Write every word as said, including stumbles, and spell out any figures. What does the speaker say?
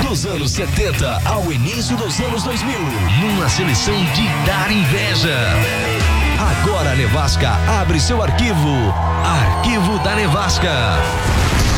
Dos anos setenta ao início dos anos dois mil. Numa seleção de dar inveja. Agora a Nevasca abre seu arquivo. Arquivo da Nevasca.